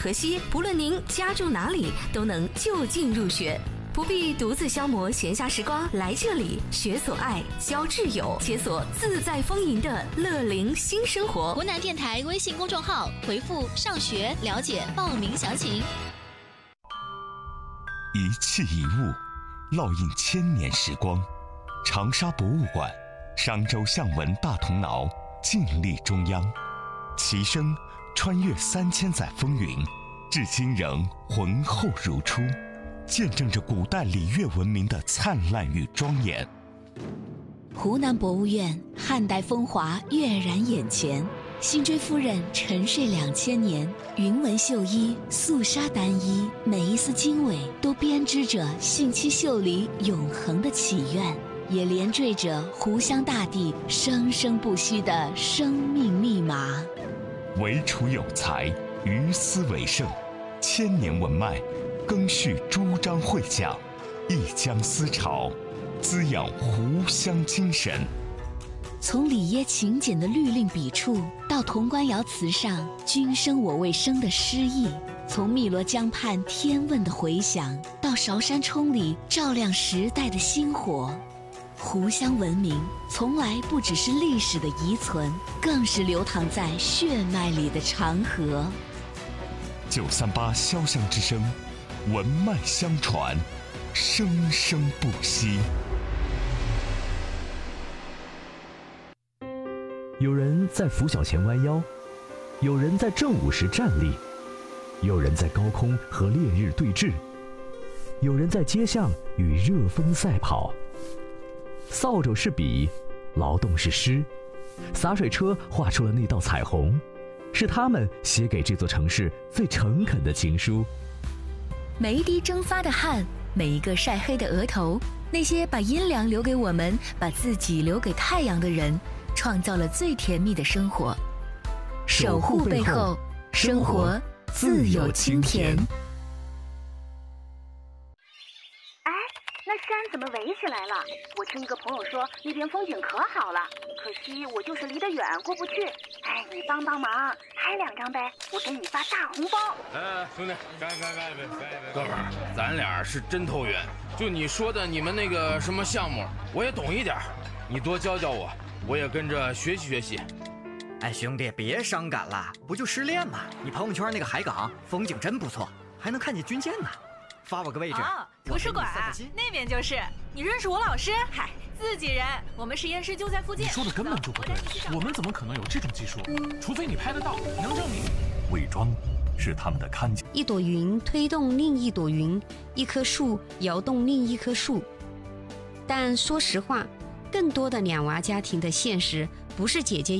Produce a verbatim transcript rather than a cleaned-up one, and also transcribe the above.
河西，不论您家住哪里，都能就近入学。不必独自消磨闲暇时光，来这里学所爱，交挚友，解锁自在丰盈的乐龄新生活。 湖南电台微信公众号回复上学了解报名详情。 一器一物烙印千年时光，长沙博物馆，商周象纹大铜挠静立中央，其声穿越三千载风云，至今仍浑厚如初，见证着古代礼乐文明的灿烂与庄严。 湖南博物院汉代风华跃然眼前，辛追夫人沉睡两千年，云纹绣衣，素纱单衣，每一丝经纬都编织着信息秀里永恒的祈愿，也连缀着湖湘大地生生不息的生命密码。 惟楚有才，于斯为盛，千年文脉更续朱张会讲，一江思潮，滋养湖湘精神。 从里耶勤俭的律令笔触，到潼关窑瓷上君生我未生的诗意；从汨罗江畔天问的回响，到韶山冲里照亮时代的星火。湖湘文明从来不只是历史的遗存，更是流淌在血脉里的长河。 九三八潇湘之声，文脉相传，生生不息。 有人在拂晓前弯腰，有人在正午时站立，有人在高空和烈日对峙，有人在街巷与热风赛跑。扫帚是笔，劳动是诗，洒水车画出了那道彩虹，是他们写给这座城市最诚恳的情书。 每一滴蒸发的汗，每一个晒黑的额头，那些把阴凉留给我们，把自己留给太阳的人，创造了最甜蜜的生活。守护背后，生活自有清甜。 那山怎么围起来了？我听一个朋友说那边风景可好了，可惜我就是离得远过不去。哎，你帮帮忙，拍两张呗，我给你发大红包。 哎，兄弟，干干干呗！哥们儿，咱俩是真投缘。就你说的你们那个什么项目，我也懂一点，你多教教我，我也跟着学习学习。 哎，兄弟，别伤感了，不就失恋吗？你朋友圈那个海港风景真不错，还能看见军舰呢。发我个位置。 哦，图书馆啊，那边就是。你认识我老师？嗨，自己人，我们实验室就在附近。 你说的根本就不对，我们怎么可能有这种技术？除非你拍得到，能证明。 伪装是他们的看见。 一朵云推动另一朵云，一棵树摇动另一棵树。但说实话，更多的两娃家庭的现实不是姐姐